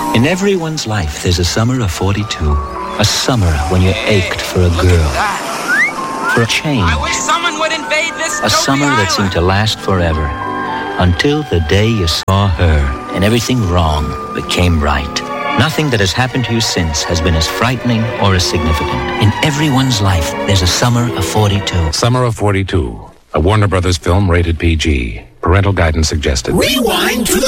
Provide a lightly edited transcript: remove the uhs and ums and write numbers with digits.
In everyone's life, there's a summer of 42. A summer when you ached for a girl, for a change. I wish someone would invade this a summer that seemed to last forever. Until the day you saw her and everything wrong became right. Nothing that has happened to you since has been as frightening or as significant. In everyone's life, there's a summer of 42. Summer of 42. A Warner Brothers film rated PG. Parental guidance suggested. Rewind to the